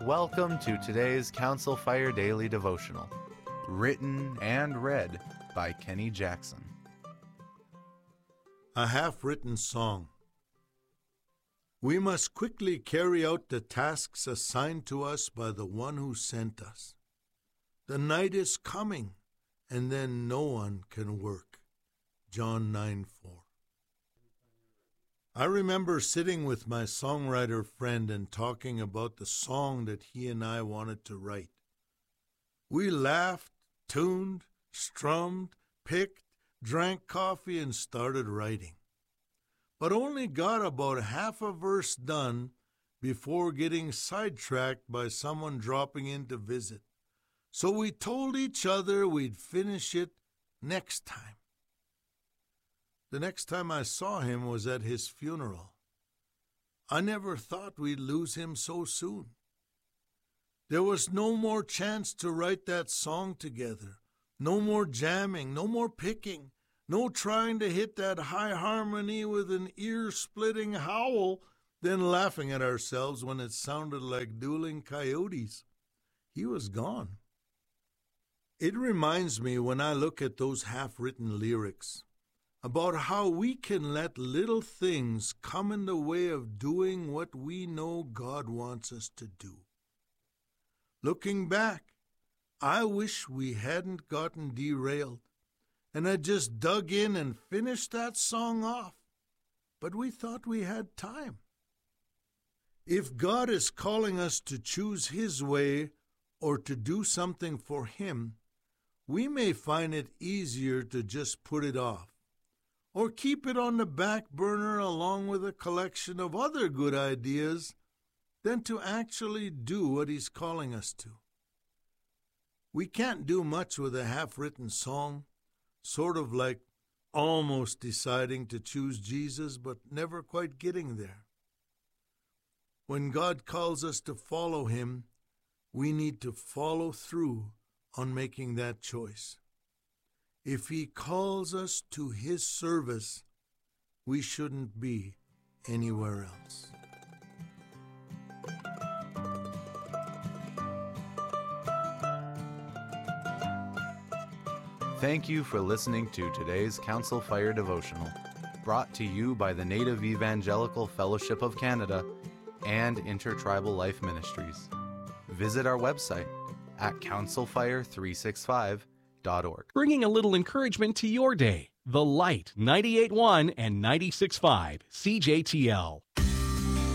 Welcome to today's Council Fire Daily Devotional, written and read by Kenny Jackson. A half-written song. We must quickly carry out the tasks assigned to us by the one who sent us. The night is coming, and then no one can work. John 9:4. I remember sitting with my songwriter friend and talking about the song that he and I wanted to write. We laughed, tuned, strummed, picked, drank coffee, and started writing. But only got about half a verse done before getting sidetracked by someone dropping in to visit. So we told each other we'd finish it next time. The next time I saw him was at his funeral. I never thought we'd lose him so soon. There was no more chance to write that song together. No more jamming, no more picking, no trying to hit that high harmony with an ear-splitting howl, then laughing at ourselves when it sounded like dueling coyotes. He was gone. It reminds me when I look at those half-written lyrics about how we can let little things come in the way of doing what we know God wants us to do. Looking back, I wish we hadn't gotten derailed and had just dug in and finished that song off, but we thought we had time. If God is calling us to choose His way or to do something for Him, we may find it easier to just put it off, or keep it on the back burner along with a collection of other good ideas, than to actually do what He's calling us to. We can't do much with a half-written song, sort of like almost deciding to choose Jesus but never quite getting there. When God calls us to follow Him, we need to follow through on making that choice. If He calls us to His service, we shouldn't be anywhere else. Thank you for listening to today's Council Fire Devotional, brought to you by the Native Evangelical Fellowship of Canada and Intertribal Life Ministries. Visit our website at councilfire365.org. Bringing a little encouragement to your day. The Light 98.1 and 96.5 CJTL.